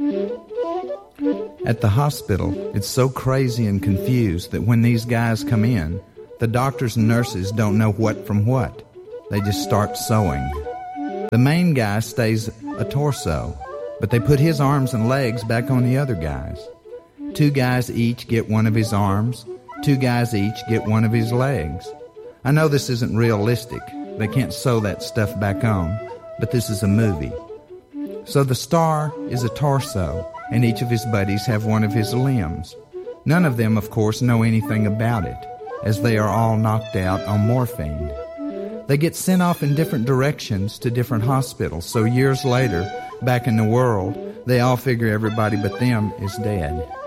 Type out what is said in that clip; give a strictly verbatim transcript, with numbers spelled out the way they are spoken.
At the hospital, it's so crazy and confused that when these guys come in, the doctors and nurses don't know what from what. They just start sewing. The main guy stays a torso, but they put his arms and legs back on the other guys. Two guys each get one of his arms. Two guys each get one of his legs. I know this isn't realistic. They can't sew that stuff back on, but this is a movie. So the star is a torso, and each of his buddies have one of his limbs. None of them, of course, know anything about it, as they are all knocked out on morphine. They get sent off in different directions to different hospitals, so years later, back in the world, they all figure everybody but them is dead.